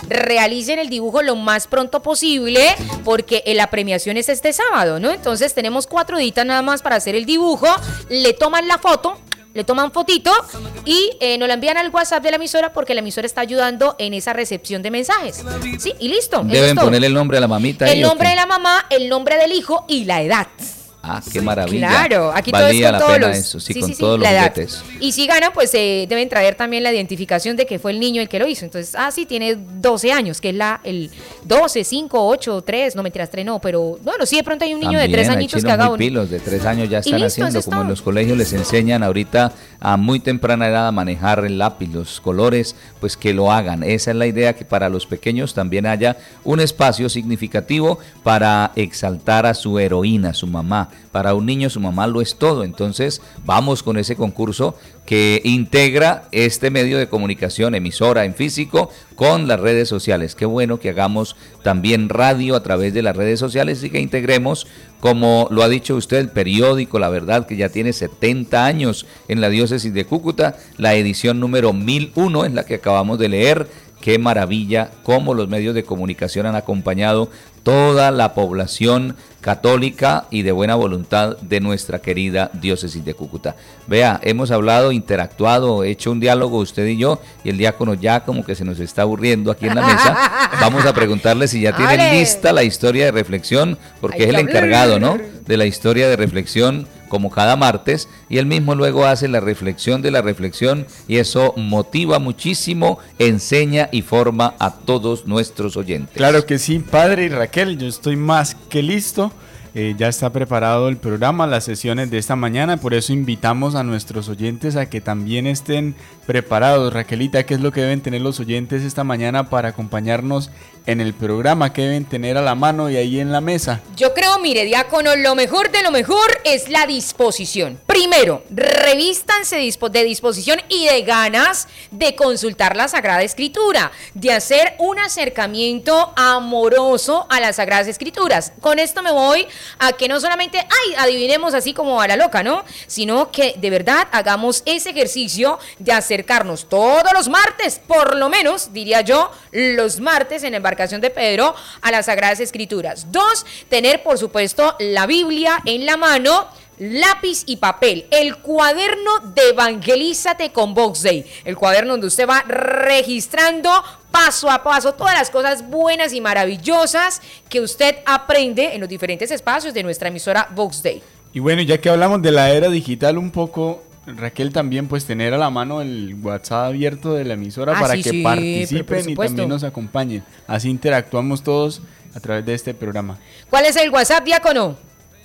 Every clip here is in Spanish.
realicen el dibujo lo más pronto posible, porque la premiación es este sábado, ¿no? Entonces tenemos 4 días nada más para hacer el dibujo, le toman la foto, le toman fotito y nos la envían al WhatsApp de la emisora, porque la emisora está ayudando en esa recepción de mensajes. Sí, y listo. Deben ponerle el nombre a la mamita. El nombre de la mamá, el nombre del hijo y la edad. Ah, qué maravilla. Claro, aquí valía todo es con la todos pena los, eso, sí, con todos los la edad. juguetes. Y si ganan, pues deben traer también la identificación de que fue el niño el que lo hizo. Entonces, sí, tiene 12 años, que es el 12, 5, 8, 3, no mentiras, 3 no, pero bueno, sí, de pronto hay un niño También, de 3 añitos que haga muy pilos, de 3 años ya están listo, haciendo, como en los colegios les enseñan ahorita a muy temprana edad a manejar el lápiz, los colores, pues que lo hagan. Esa es la idea, que para los pequeños también haya un espacio significativo para exaltar a su heroína, su mamá. Para un niño su mamá lo es todo. Entonces vamos con ese concurso que integra este medio de comunicación, emisora en físico, con las redes sociales. Qué bueno que hagamos también radio a través de las redes sociales y que integremos, como lo ha dicho usted, el periódico La Verdad, que ya tiene 70 años en la diócesis de Cúcuta. La edición número 1001 es la que acabamos de leer. Qué maravilla cómo los medios de comunicación han acompañado toda la población católica y de buena voluntad de nuestra querida diócesis de Cúcuta. Vea, hemos hablado, interactuado, hecho un diálogo usted y yo, y el diácono ya como que se nos está aburriendo aquí en la mesa. Vamos a preguntarle si ya tiene lista la historia de reflexión, porque es el encargado, ¿no?, de la historia de reflexión, como cada martes, y él mismo luego hace la reflexión de la reflexión, y eso motiva muchísimo, enseña y forma a todos nuestros oyentes. Claro que sí, padre. Y Raquel, yo estoy más que listo. Ya está preparado el programa, las sesiones de esta mañana, por eso invitamos a nuestros oyentes a que también estén preparados. Raquelita, ¿qué es lo que deben tener los oyentes esta mañana para acompañarnos en el programa? ¿Qué deben tener a la mano y ahí en la mesa? Yo creo, mire, diácono, lo mejor de lo mejor es la disposición. Primero, revístanse de disposición y de ganas de consultar la Sagrada Escritura, de hacer un acercamiento amoroso a las Sagradas Escrituras. Con esto me voy a que no solamente, adivinemos así como a la loca, ¿no?, sino que de verdad hagamos ese ejercicio de acercarnos todos los martes, por lo menos, diría yo, los martes en Embarcación de Pedro, a las Sagradas Escrituras. 2, tener, por supuesto, la Biblia en la mano, lápiz y papel, el cuaderno de Evangelízate con Vox Dei, el cuaderno donde usted va registrando paso a paso todas las cosas buenas y maravillosas que usted aprende en los diferentes espacios de nuestra emisora Vox Dei. Y bueno, ya que hablamos de la era digital un poco, Raquel, también pues tener a la mano el WhatsApp abierto de la emisora para que participen y también nos acompañen. Así interactuamos todos a través de este programa. ¿Cuál es el WhatsApp, diácono?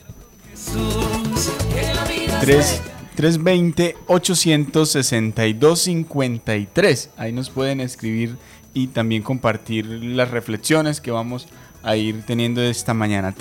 320-862-53. Ahí nos pueden escribir y también compartir las reflexiones que vamos a ir teniendo esta mañana.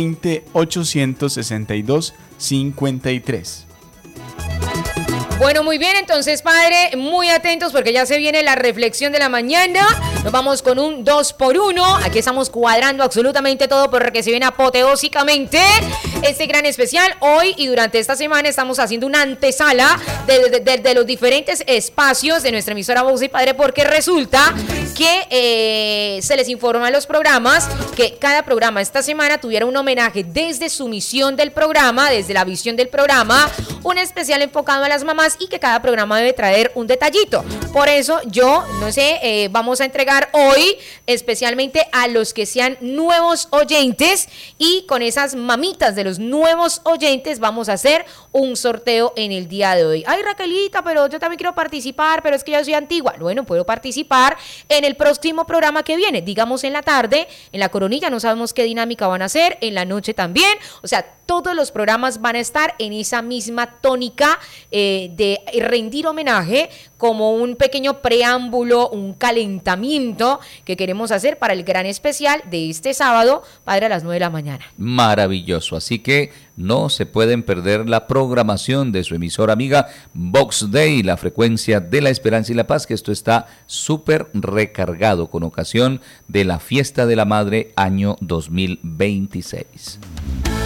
320-862-53. Bueno, muy bien, entonces, padre, muy atentos porque ya se viene la reflexión de la mañana. Nos vamos con un 2x1. Aquí estamos cuadrando absolutamente todo porque se viene apoteósicamente este gran especial. Hoy y durante esta semana estamos haciendo una antesala de los diferentes espacios de nuestra emisora Vox Dei, padre, porque resulta que se les informa en los programas que cada programa esta semana tuviera un homenaje desde su misión del programa, desde la visión del programa, un especial enfocado a las mamás y que cada programa debe traer un detallito. Por eso yo, no sé, vamos a entregar hoy especialmente a los que sean nuevos oyentes y con esas mamitas de los nuevos oyentes vamos a hacer un sorteo en el día de hoy. Ay, Raquelita, pero yo también quiero participar, pero es que yo soy antigua. Bueno, puedo participar en el próximo programa que viene, digamos en la tarde, en la Coronilla, no sabemos qué dinámica van a hacer, en la noche también, o sea, todos los programas van a estar en esa misma tónica de rendir homenaje como un pequeño preámbulo, un calentamiento que queremos hacer para el gran especial de este sábado, padre, a las 9 de la mañana. Maravilloso, así que no se pueden perder la programación de su emisora amiga Vox Dei, la frecuencia de la esperanza y la paz, que esto está súper recargado con ocasión de la Fiesta de la Madre año 2026.